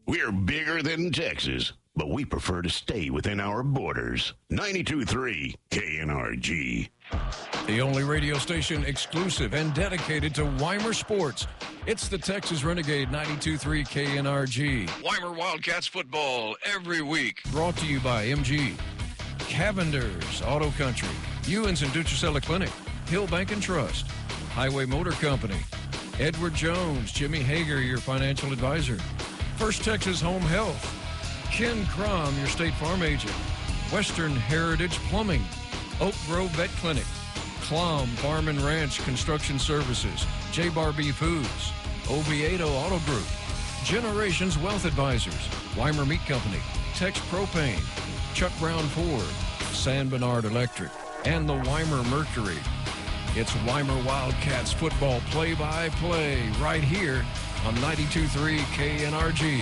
We're bigger than Texas, but we prefer to stay within our borders. 92.3 KNRG. The only radio station exclusive and dedicated to Weimar sports. It's the Texas Renegade 92.3 KNRG. Weimar Wildcats football every week. Brought to you by MG, Cavender's Auto Country, Ewens and Dutricella Clinic, Hill Bank and Trust, Highway Motor Company, Edward Jones, Jimmy Hager, your financial advisor, First Texas Home Health, Ken Crum, your State Farm agent, Western Heritage Plumbing, Oak Grove Vet Clinic, Klum Farm and Ranch Construction Services, J. Barbie Foods, Oviedo Auto Group, Generations Wealth Advisors, Weimar Meat Company, Tex Propane, Chuck Brown Ford, San Bernard Electric, and the Weimar Mercury. It's Weimar Wildcats football play-by-play right here on 92.3 KNRG.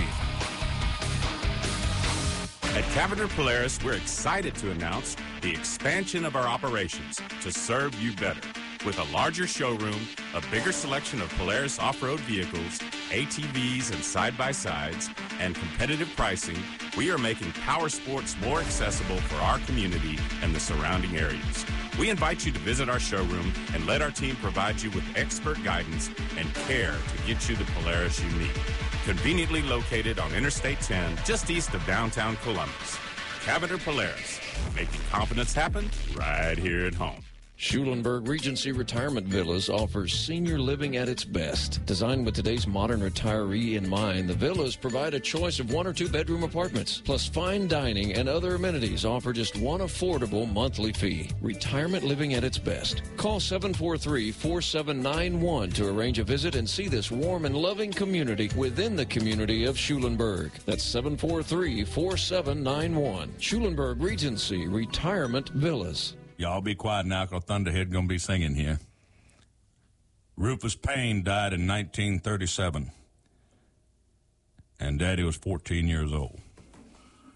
At Cavender Polaris, we're excited to announce the expansion of our operations to serve you better. With a larger showroom, a bigger selection of Polaris off-road vehicles, ATVs and side-by-sides, and competitive pricing, we are making power sports more accessible for our community and the surrounding areas. We invite you to visit our showroom and let our team provide you with expert guidance and care to get you the Polaris you need. Conveniently located on Interstate 10, just east of downtown Columbus. Cavender Polaris, making confidence happen right here at home. Schulenburg Regency Retirement Villas offers senior living at its best. Designed with today's modern retiree in mind, the villas provide a choice of 1 or 2 bedroom apartments, plus fine dining and other amenities offer just one affordable monthly fee. Retirement living at its best. Call 743-4791 to arrange a visit and see this warm and loving community within the community of Schulenburg. That's 743-4791. Schulenburg Regency Retirement Villas. Y'all be quiet now, because Thunderhead going to be singing here. Rufus Payne died in 1937, and Daddy was 14 years old.